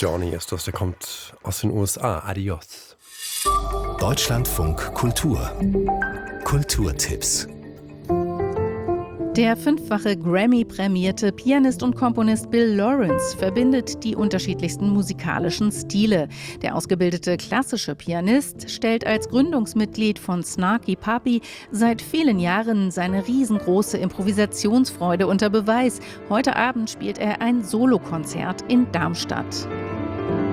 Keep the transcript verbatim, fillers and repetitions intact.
Johnny ist das, der kommt aus den U S A. Adios. Deutschlandfunk Kultur. Kulturtipps. Der fünffache Grammy-prämierte Pianist und Komponist Bill Lawrence verbindet die unterschiedlichsten musikalischen Stile. Der ausgebildete klassische Pianist stellt als Gründungsmitglied von Snarky Puppy seit vielen Jahren seine riesengroße Improvisationsfreude unter Beweis. Heute Abend spielt er ein Solokonzert in Darmstadt.